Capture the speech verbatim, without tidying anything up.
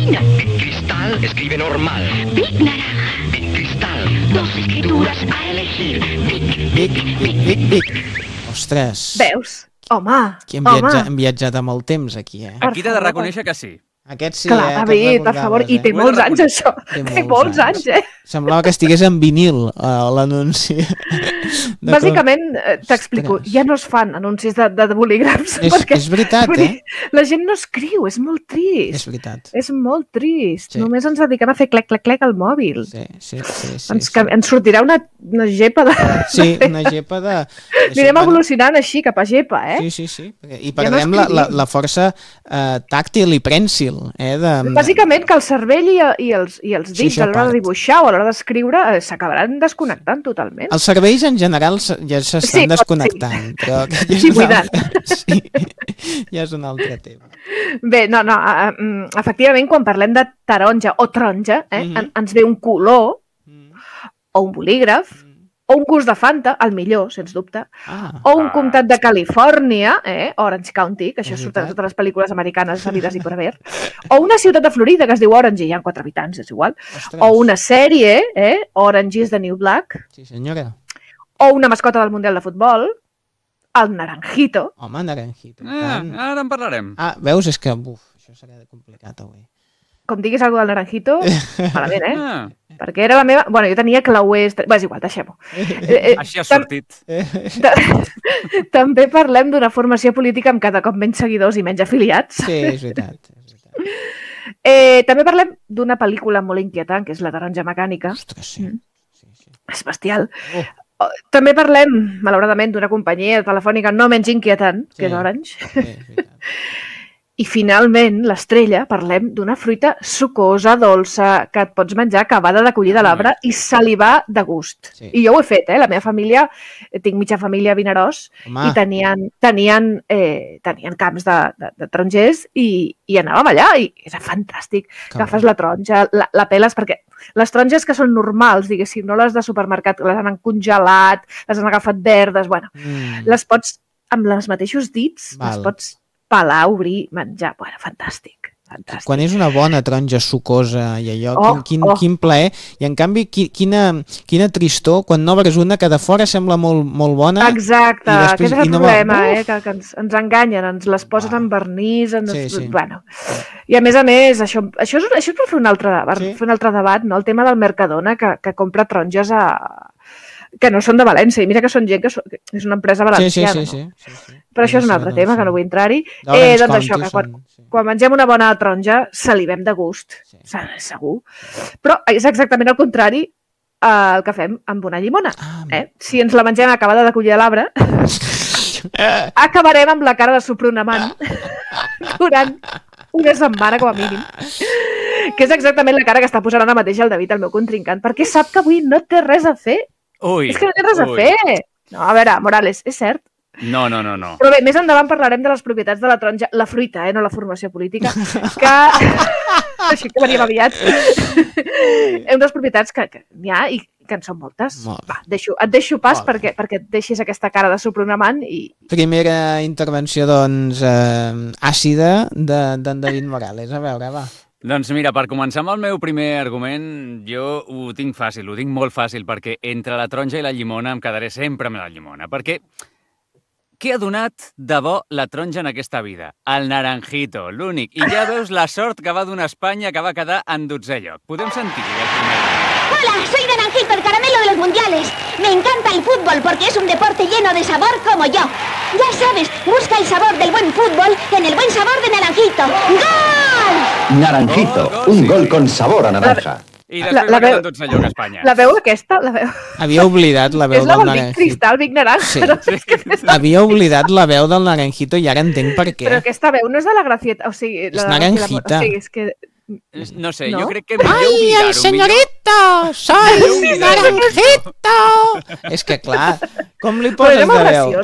Vino. Big Cristal escribe normal. Big Naranja. Big Cristal. Dos escrituras a elegir. Big, Vic, Vic, Vic, Vic. Ostres. Veus? Home, Que hem, home. viatjat, hem viatjat amb el temps, aquí, eh? Aquí t'he de favor. reconèixer que sí. Aquest sí, Clar, eh? David, Aquest per favor, i recordaves, té eh? molts anys, això. Té Té molts molts anys. anys, eh? Semblava que estigués en vinil, uh, l'anunci. De Bàsicament, eh, t'explico, Ostres. ja no es fan anuncis de, de bolígrafs. És- perquè, és veritat, vull dir, eh? La gent no escriu, és molt trist. És veritat. És molt trist. Sí. Només ens dediquem a fer clec, clec, clec al mòbil. Sí, sí, sí. sí, ens, sí. que, ens sortirà una, una gepa de... Sí, una gepa de... Anirem evolucionant així cap a gepa, eh? Sí, sí, sí. perquè- I Ja no perdrem la, la, escrivim. la força eh, tàctil i prènsil, eh? De, Bàsicament que el cervell i, i, els, i els Sí, dits això a l'hora part. de dibuixar o a l'hora d'escriure eh, s'acabaran desconnectant totalment. Els serveis en general se- ja s'estan Sí, pot- desconnectant, però aquest ja és Sí, un buidant. altre, sí, ja és un altre tema. Bé, no, no, eh, mm, efectivament, quan parlem de taronja o taronja, eh, Mhm. en, ens ve un color o un bolígraf o un gust de Fanta, el millor, sens dubte, Ah, o un comtat de Califòrnia, eh, Orange County, que això És surt a veritat. totes les pel·lícules americanes sabides i per haver, o una ciutat de Florida que es diu Orange i hi ha quatre habitants, és igual, ostres. o una sèrie, eh, Orange is the New Black, Sí, senyora. o una mascota del Mundial de Futbol, el Naranjito. Home, naranjito. Ah, tant. ara en parlarem. Ah, veus? És que, buf, això serà complicat avui. Com diguis alguna del Naranjito, malament, eh? Ah, Perquè era la meva... Bueno, jo tenia clauers... Bé, és igual, deixem-ho. Eh, eh, així ha tam- sortit. ta- També parlem d'una formació política amb cada cop menys seguidors i menys afiliats. Sí, és veritat. És veritat. Eh, també parlem d'una pel·lícula molt inquietant, que és La taronja mecànica. Ostres, sí. Mm. sí, sí. És bestial. Oh. Oh, També parlem, malauradament, d'una companyia telefònica no menys inquietant, que Sí. és Orange. Sí, és veritat. I finalment, l'estrella, parlem d'una fruita sucosa, dolça, que et pots menjar acabada de collir de l'arbre i salivar de gust. Sí. I jo ho he fet, eh? La meva família, eh, tinc mitja família a Vinaròs, Home, i tenien, tenien, eh, tenien camps de, de, de tarongers i, i anàvem allà i era fantàstic. que Agafes bo. la taronja, la, la peles, perquè les taronges que són normals, diguéssim, no les de supermercat, les han congelat, les han agafat verdes, bueno, Mm. les pots, amb els mateixos dits, Val. les pots pelar, obrir, menjar. Bueno, fantàstic, fantàstic. Quan és una bona taronja sucosa i allò, Oh, quin, quin, oh. quin plaer. I en canvi, qui, quina, quina tristor quan n'obres una que de fora sembla molt, molt bona. Exacte, i després- aquest és i el no va- problema, Uf! eh? que, que ens, ens enganyen, ens les posen Va. en vernís, ens, Sí, sí. bueno. I a més a més, això, això, és, això és per fer un altre, per Sí. fer un altre debat, no? El tema del Mercadona, que, que compra taronges a, que no són de València, i mira que són gent que, so, que és una empresa Sí, sí, valenciana, sí, sí, no? sí, sí. Però això és un Ja altre sé, tema, doncs, que no vull entrar-hi. d'Orange Eh, doncs County això, que quan, són- sí. quan mengem una bona taronja, salivem de gust, Sí. segur. Però és exactament el contrari eh, el que fem amb una llimona. Ah, Eh? Si ens la mengem acabada de collir a l'arbre, acabarem amb la cara de soprar un amant durant una setmana, com a mínim. Que és exactament la cara que està posant ara mateix el David, el meu contrincant, perquè sap que avui no té res a fer. Ui, És que no té res a ui. fer. No, a veure, Morales, és cert. No, no, no, no. Però bé, més endavant parlarem de les propietats de la taronja, la fruita, eh, no la formació política, que... Així que venim aviat. Hem de les propietats que, que n'hi ha i que en són moltes. Molt. Va, deixo, et deixo pas Molt bé. perquè, perquè et deixis aquesta cara de soprar un amant i... Primera intervenció, doncs, eh, àcida de- d'en David Morales. A veure, va. Doncs mira, per començar amb el meu primer argument, jo ho tinc fàcil, ho tinc molt fàcil, perquè entre la taronja i la llimona em quedaré sempre amb la llimona, perquè què ha donat de bo la taronja en aquesta vida? El naranjito, l'únic. I ja veus la sort que va donar Espanya, que va quedar en dotzè lloc. Podem sentir el primer. Hola, soy Naranjito, el caramelo de los mundiales. Me encanta el fútbol porque es un deporte lleno de sabor como yo. Ya sabes, busca el sabor del buen fútbol en el buen sabor de Naranjito. ¡Gol! Naranjito, Gol, gol, un sí, gol sí. con sabor a naranja. I La- després la va quedar veu- en dotzè lloc Espanya. La veu aquesta? La veu... Havia oblidat la veu És la del del Vic Naranjito. Cristal, Vic Naranja. Sí. Però, és que, Havia oblidat la veu del Naranjito i ara entenc per què. però aquesta veu no és de la Gracieta. O sigui, la És de naranjita. O sigui, és que... No sé, No? jo crec que millor ¡Ay, oblidar-ho. el señorito! ¡Soy Millor oblidar-ho. Naranjito! És que clar, com li poses Però era de molt veu? graciós.